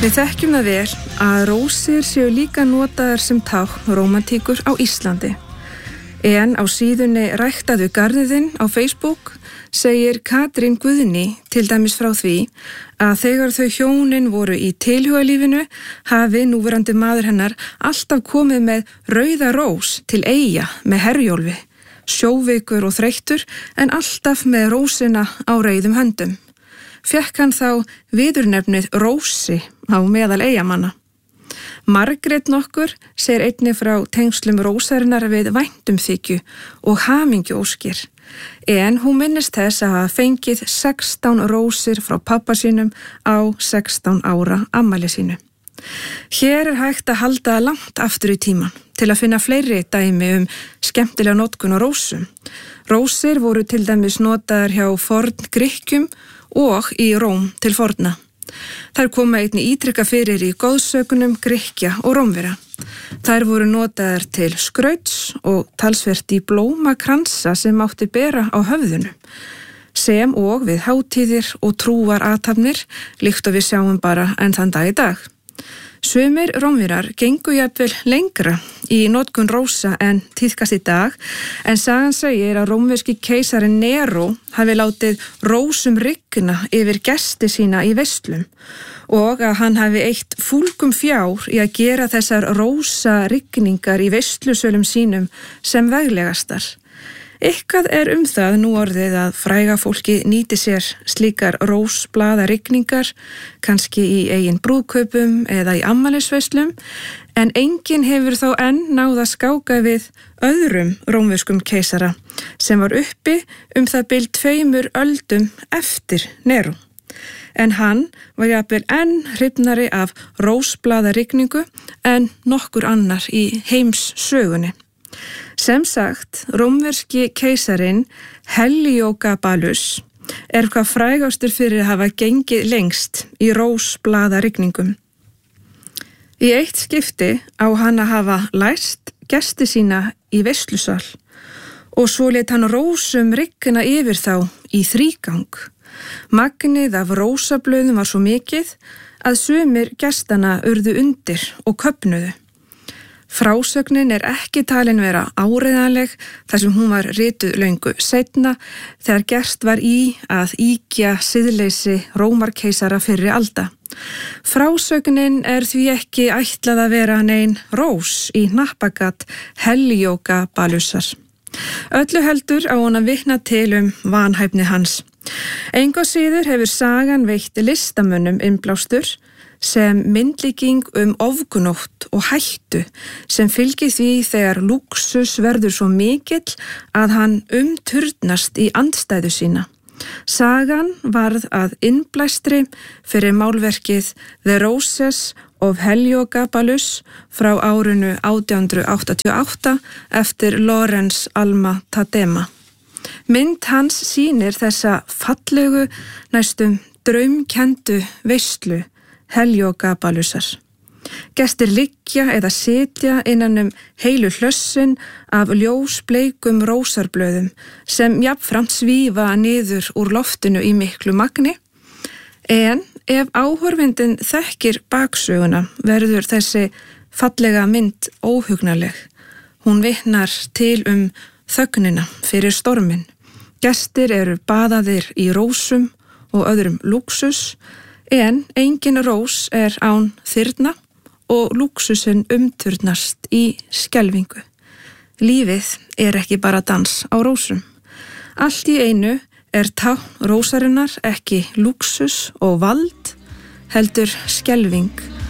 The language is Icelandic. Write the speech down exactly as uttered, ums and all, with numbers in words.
Við þekkjum það vel að rósir séu líka notaðar sem tákn rómantíkur á Íslandi. En á síðunni Ræktaðu garðinn á Facebook segir Katrín Guðný til dæmis frá því að þegar þau hjónin voru í tilhugalífinu hafi núverandi maður hennar alltaf komið með rauða rós til Eyja með Herjólfi, sjóveikur og þreyttur en alltaf með rósina á rauðum höndum. Fékk hann þá viðurnefnið Rósi á meðal Eyjamanna. Margrét nokkur segir einnig frá tengslum rósarinnar við væntumþykju og hamingjuóskir, en hún minnist þess að hafa fengið sextán rósir frá pabba sínum á sextán ára afmæli sínu. Hér er hægt að halda langt aftur í tíman til að finna fleiri dæmi um skemmtilega notkun á rósum. Rósir voru til dæmis notaðar hjá forn Grikkjum og í Róm til forna. Þær koma einnig ítrekka fyrir í goðsögunum Grikkja og Rómverja. Þær voru notaðar til skrauts og talsvert í blómakransa sem mátti bera á höfðunum, sem og við hátíðir og trúarathafnir, líkt og við sjáum bara enn þann dag í dag. Sumir Rómverjar gengu jafnvel lengra í notkun rósa en tíðkast í dag, en sagan segir að rómverski keisarinn Nero hafi látið rósum rigna yfir gesti sína í veislum og að hann hafi eytt fúlgum fjár í að gera þessar rósa rigningar í veislusölum sínum sem veglegastar. Eitthvað er um það nú orðið að fræga fólki nýti sér slíkar rósblaða rigningar, kannski í eigin brúðkaupum eða í afmælisveislum, en enginn hefur þó enn náð að skáka við öðrum rómverskum keisara sem var uppi um það bil tveimur öldum eftir Nero. En hann var jafnvel enn hrifnari af rósblaða rigningu en nokkur annar í heims sögunni. Sem sagt, rómverski keisarinn Heliogabalus er hvað frægastur fyrir að hafa gengið lengst í rósblaða rigningum. Í eitt skipti á hann að hafa læst gesti sína í veislusal og svo lét hann rósum rigna yfir þá í þrígang. Magnið af rósablöðum var svo mikið að sumir gestana urðu undir og köfnuðu. Frásögnin er ekki talin vera áreiðanleg þar sem hún var rituð löngu seinna þegar gerst var í að ýkja siðleysi Rómarkeisara fyrri alda. Frásögnin er því ekki ætlað að vera nein rós í hnappagat Heliogabalusar. Öllu heldur á hún að vitna til um vanhæfni hans. Engu síður hefur sagan veitt listamönnum innblástur sem myndlíking um ofgnótt og hættu sem fylgir því þegar lúxus verður svo mikill að hann umturnast í andstæðu sína. Sagan varð að innblæstri fyrir málverkið The Roses of Heliogabalus frá árinu átján hundruð áttatíu og átta eftir Lorenz Alma Tadema. Mynd hans sýnir þessa fallegu, næstum draumkendu veislu Heliogabalusar. Gestir liggja eða sitja innan um heilu hlössin af ljósbleikum rósarblöðum sem jafnframt svífa niður úr loftinu í miklu magni, en ef áhorfindin þekkir baksöguna verður þessi fallega mynd óhugnaleg. Hún vitnar til um þögnina fyrir stormin. Gestir eru baðaðir í rósum og öðrum lúxus, en engin rós er án þyrna og lúxusinn umturnast í skelfingu. Lífið er ekki bara dans á rósum. Allt í einu er tákn rósarinnar ekki lúxus og vald, heldur skelfing